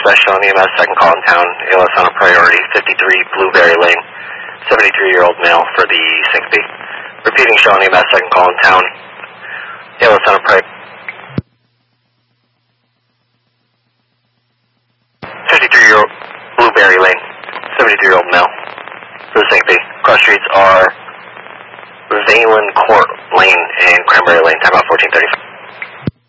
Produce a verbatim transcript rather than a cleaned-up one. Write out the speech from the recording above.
Dispatch on E M S, second call in town, A L S on a priority, fifty-three Blueberry Lane, seventy-three-year-old male for the syncope. Repeating, Sean E M S, second call in town, A L S on a priority. fifty-three-year-old Blueberry Lane, seventy-three-year-old male for the syncope. Cross streets are Valen Court Lane and Cranberry Lane, time out fourteen thirty-five.